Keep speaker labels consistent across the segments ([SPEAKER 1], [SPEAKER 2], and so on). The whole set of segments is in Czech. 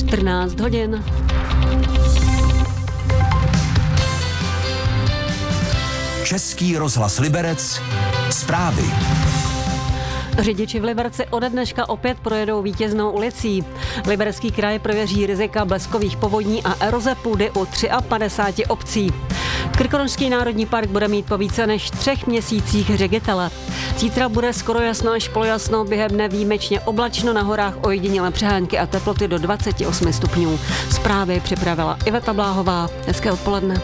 [SPEAKER 1] 14 hodin.
[SPEAKER 2] Český rozhlas Liberec. Zprávy.
[SPEAKER 1] Řidiči v Liberci ode dneška opět projedou vítěznou ulicí. Liberecký kraj prověří rizika bleskových povodní a eroze půdy u 53 obcí. Krkonošský národní park bude mít po více než 3 měsících ředitele. Zítra bude skoro jasno až polojasno, během dne výjimečně oblačno, na horách ojedinělé přehánky a teploty do 28 stupňů. Zprávy připravila Iveta Bláhová. Hezké odpoledne.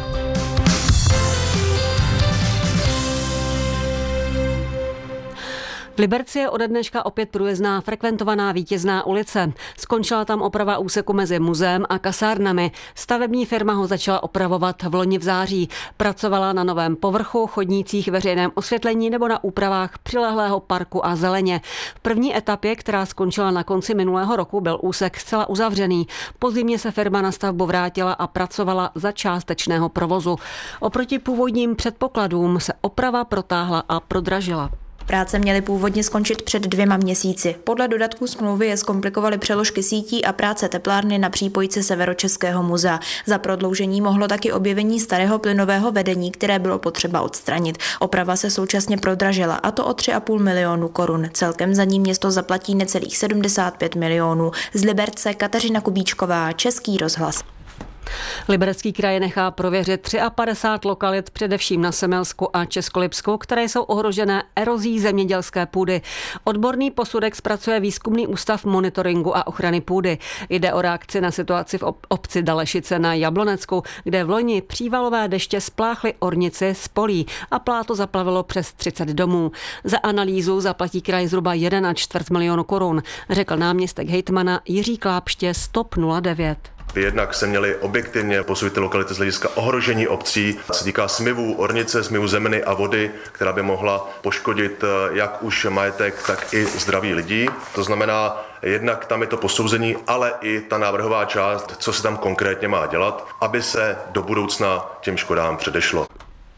[SPEAKER 1] V Liberci je ode dneška opět průjezdná frekventovaná vítězná ulice. Skončila tam oprava úseku mezi muzeem a kasárnami. Stavební firma ho začala opravovat v loni v září. Pracovala na novém povrchu, chodnících, veřejném osvětlení nebo na úpravách přilehlého parku a zeleně. V první etapě, která skončila na konci minulého roku, byl úsek zcela uzavřený. Po zimě se firma na stavbu vrátila a pracovala za částečného provozu. Oproti původním předpokladům se oprava protáhla a prodražila.
[SPEAKER 3] Práce měly původně skončit před 2 měsíci. Podle dodatků smlouvy je zkomplikovaly přeložky sítí a práce teplárny na přípojce Severočeského muzea. Za prodloužení mohlo taky objevení starého plynového vedení, které bylo potřeba odstranit. Oprava se současně prodražila, a to o 3,5 milionu korun. Celkem za ní město zaplatí necelých 75 milionů. Z Liberce Kateřina Kubíčková, Český rozhlas.
[SPEAKER 1] Liberecký kraj nechá prověřit 53 lokalit, především na Semelsku a Českolipsku, které jsou ohrožené erozí zemědělské půdy. Odborný posudek zpracuje Výzkumný ústav monitoringu a ochrany půdy. Jde o reakci na situaci v obci Dalešice na Jablonecku, kde v loni přívalové deště spláchly ornici z polí a pláto zaplavilo přes 30 domů. Za analýzu zaplatí kraj zhruba 1,25 milionu korun, řekl náměstek hejtmana Jiří Klápště z TOP 09.
[SPEAKER 4] Jednak se měly objektivně posoudit ty lokality z hlediska ohrožení obcí. Se týká smyvů ornice, smyvů zeminy a vody, která by mohla poškodit jak už majetek, tak i zdraví lidí. To znamená, jednak tam je to posouzení, ale i ta návrhová část, co se tam konkrétně má dělat, aby se do budoucna těm škodám předešlo.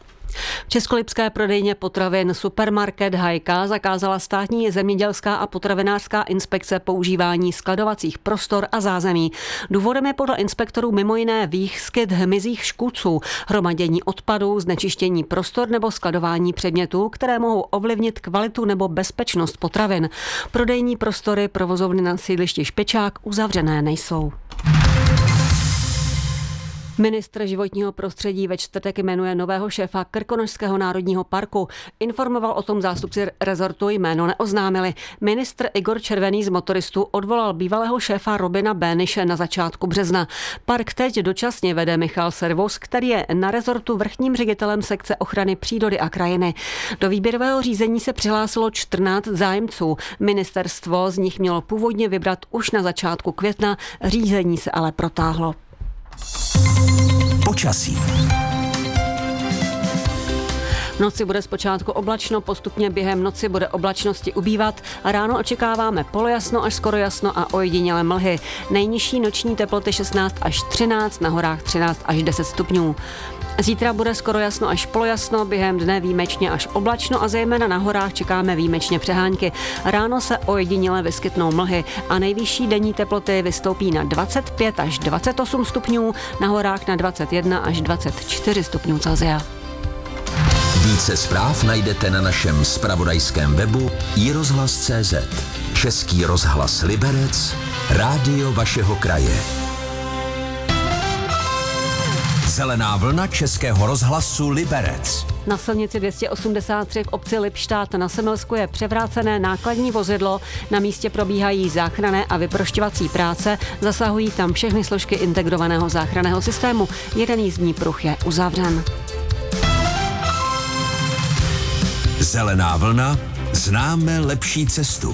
[SPEAKER 1] V českolipské prodejně potravin Supermarket Hajka zakázala státní zemědělská a potravinářská inspekce používání skladovacích prostor a zázemí. Důvodem je podle inspektorů mimo jiné výskyt hmyzích škůdců, hromadění odpadů, znečištění prostor nebo skladování předmětů, které mohou ovlivnit kvalitu nebo bezpečnost potravin. Prodejní prostory provozovny na sídlišti Špičák uzavřené nejsou. Ministr životního prostředí ve čtvrtek jmenuje nového šéfa Krkonošského národního parku. Informoval o tom zástupci rezortu, jméno neoznámili. Ministr Igor Červený z Motoristů odvolal bývalého šéfa Robina Béniše na začátku března. Park teď dočasně vede Michal Servus, který je na rezortu vrchním ředitelem sekce ochrany přírody a krajiny. Do výběrového řízení se přihlásilo 14 zájemců. Ministerstvo z nich mělo původně vybrat už na začátku května, řízení se ale protáhlo.
[SPEAKER 2] Počasí.
[SPEAKER 1] V noci bude zpočátku oblačno, postupně během noci bude oblačnosti ubývat a ráno očekáváme polojasno až skoro jasno a ojedinělé mlhy. Nejnižší noční teploty 16 až 13, na horách 13 až 10 stupňů. Zítra bude skoro jasno až polojasno, během dne výjimečně až oblačno a zejména na horách čekáme výjimečně přehánky. Ráno se ojediněle vyskytnou mlhy a nejvyšší denní teploty vystoupí na 25 až 28 stupňů, na horách na 21 až 24 stupňů Celsia.
[SPEAKER 2] Více zpráv najdete na našem zpravodajském webu iRozhlas.cz. Český rozhlas Liberec, rádio vašeho kraje. Zelená vlna Českého rozhlasu Liberec.
[SPEAKER 1] Na silnici 283 v obci Lipštát na Semelsku je převrácené nákladní vozidlo. Na místě probíhají záchranné a vyprošťovací práce. Zasahují tam všechny složky integrovaného záchranného systému. Jeden jízdní pruh je uzavřen.
[SPEAKER 2] Zelená vlna. Známe lepší cestu.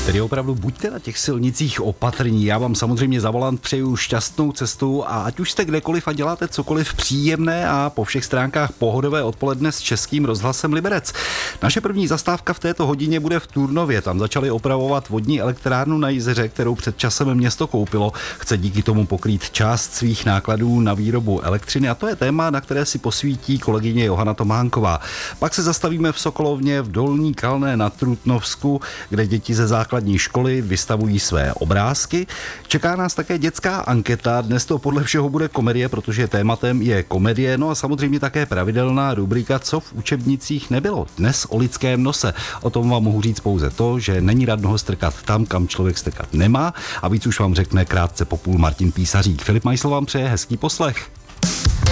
[SPEAKER 5] Tedy opravdu buďte na těch silnicích opatrní. Já vám samozřejmě za volant přeju šťastnou cestu a ať už jste kdekoliv a děláte cokoliv příjemné a po všech stránkách pohodové odpoledne s Českým rozhlasem Liberec. Naše první zastávka v této hodině bude v Turnově. Tam začali opravovat vodní elektrárnu na Jizeře, kterou před časem město koupilo. Chce díky tomu pokrýt část svých nákladů na výrobu elektřiny a to je téma, na které si posvítí kolegyně Johana Tománková. Pak se zastavíme v Sokolovně v Dolní Kalné na Trutnovsku, kde děti ze základní školy vystavují své obrázky. Čeká nás také dětská anketa. Dnes to podle všeho bude komedie, protože tématem je komedie. No a samozřejmě také pravidelná rubrika Co v učebnicích nebylo. Dnes o lidském nose. O tom vám mohu říct pouze to, že není radno ho strkat tam, kam člověk strkat nemá. A víc už vám řekne krátce po půl Martin Písařík. Filip Majsl vám přeje hezký poslech.